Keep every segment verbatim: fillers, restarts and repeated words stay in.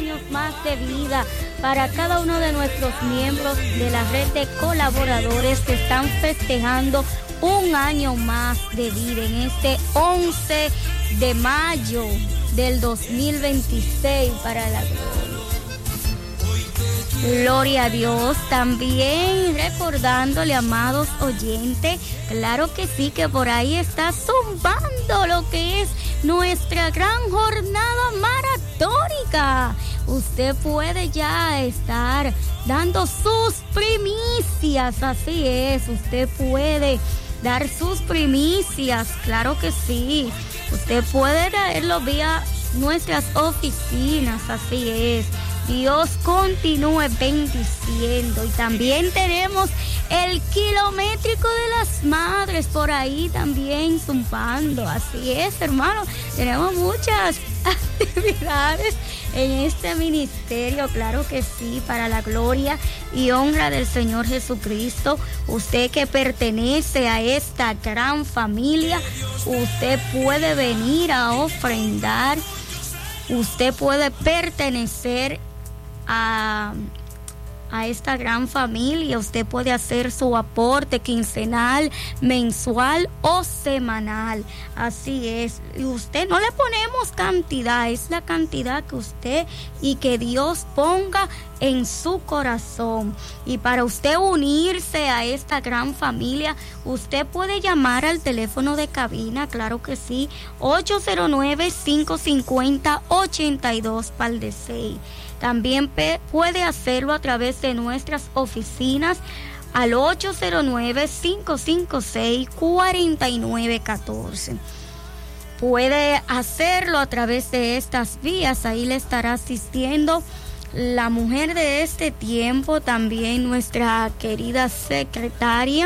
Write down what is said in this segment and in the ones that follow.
años más de vida para cada uno de nuestros miembros de la red de colaboradores que están festejando un año más de vida en este once de mayo del dos mil veintiséis para la gloria. Gloria a Dios. También recordándole, amados oyentes, claro que sí, que por ahí está zumbando lo que es nuestra gran jornada maratónica. Usted puede ya estar dando sus primicias, así es, usted puede dar sus primicias, claro que sí. Usted puede traerlo vía nuestras oficinas, así es. Dios continúe bendiciendo. Y también tenemos el kilométrico de las madres por ahí también zumbando. Así es, hermano. Tenemos muchas actividades en este ministerio, claro que sí, para la gloria y honra del Señor Jesucristo. Usted que pertenece a esta gran familia, usted puede venir a ofrendar. Usted puede pertenecer a, a esta gran familia. Usted puede hacer su aporte quincenal, mensual o semanal. Así es. Y usted no le ponemos cantidad, es la cantidad que usted y que Dios ponga en su corazón. Y para usted unirse a esta gran familia, usted puede llamar al teléfono de cabina, claro que sí, ocho cero nueve, cinco cinco cero, ocho dos seis. También puede hacerlo a través de nuestras oficinas al ocho cero nueve, cinco cinco seis, cuatro nueve uno cuatro. Puede hacerlo a través de estas vías, ahí le estará asistiendo la mujer de este tiempo, también nuestra querida secretaria.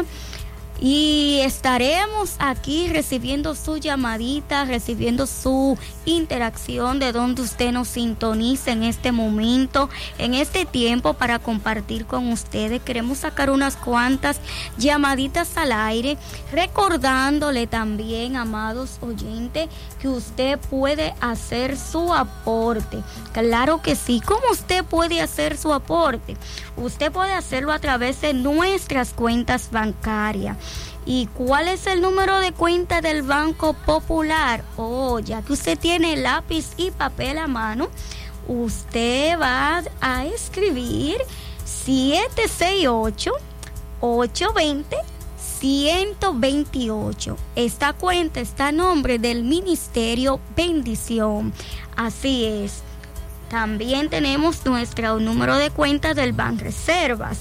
Y estaremos aquí recibiendo su llamadita, recibiendo su interacción de donde usted nos sintoniza en este momento, en este tiempo para compartir con ustedes. Queremos sacar unas cuantas llamaditas al aire, recordándole también, amados oyentes, que usted puede hacer su aporte. Claro que sí. ¿Cómo usted puede hacer su aporte? Usted puede hacerlo a través de nuestras cuentas bancarias. ¿Y cuál es el número de cuenta del Banco Popular? Oh, ya que usted tiene lápiz y papel a mano, usted va a escribir siete seis ocho, ocho dos cero, uno dos ocho. Esta cuenta está a nombre del Ministerio Bendición. Así es. También tenemos nuestro número de cuenta del Banreservas.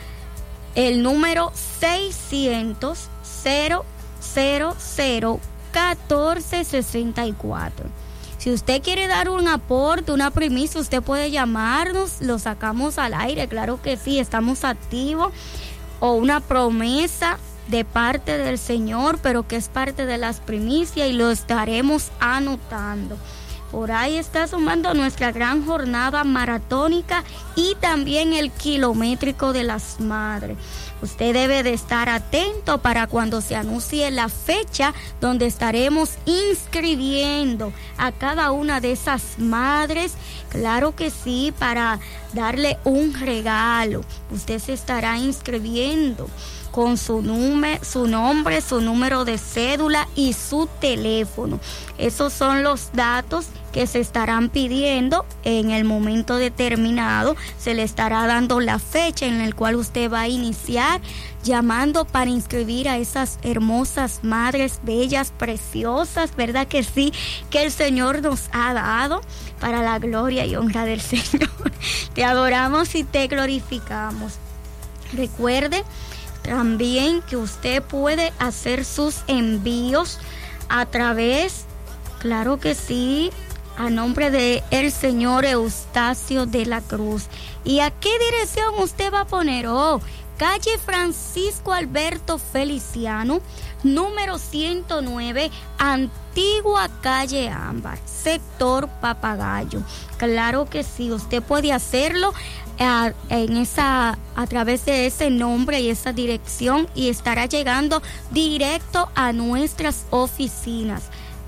El número seiscientos, cero cero cero, catorce sesenta y cuatro. Si usted quiere dar un aporte, una primicia, usted puede llamarnos, lo sacamos al aire, claro que sí, estamos activos. O una promesa de parte del Señor, pero que es parte de las primicias y lo estaremos anotando. Por ahí está sumando nuestra gran jornada maratónica y también el kilométrico de las madres. Usted debe de estar atento para cuando se anuncie la fecha donde estaremos inscribiendo a cada una de esas madres. Claro que sí, para darle un regalo. Usted se estará inscribiendo con su, número, su nombre, su número de cédula y su teléfono. Esos son los datos que se estarán pidiendo en el momento determinado. Se le estará dando la fecha en la cual usted va a iniciar llamando para inscribir a esas hermosas madres bellas, preciosas, ¿verdad que sí? Que el Señor nos ha dado para la gloria y honra del Señor. Te adoramos y te glorificamos. Recuerde también que usted puede hacer sus envíos a través, claro que sí, a nombre de el señor Eustacio de la Cruz. ¿Y a qué dirección usted va a poner? Oh, calle Francisco Alberto Feliciano, número ciento nueve, antigua calle Ámbar, sector Papagayo. Claro que sí, usted puede hacerlo a, en esa, a través de ese nombre y esa dirección y estará llegando directo a nuestras oficinas.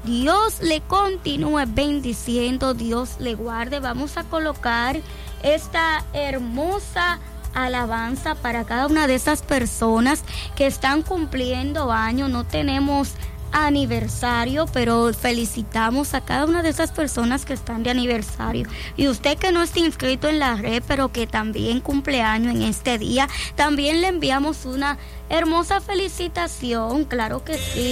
Dios le continúe bendiciendo, Dios le guarde. Vamos a colocar esta hermosa alabanza para cada una de esas personas que están cumpliendo años. No tenemos aniversario, pero felicitamos a cada una de esas personas que están de aniversario. Y usted que no está inscrito en la red, pero que también cumple años en este día, también le enviamos una hermosa felicitación, claro que sí.